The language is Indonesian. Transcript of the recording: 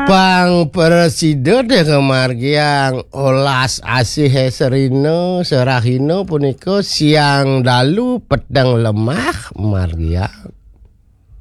Pang presiden kemargiang olas asih serino serahino puniko siang dalu pedang lemah margiang.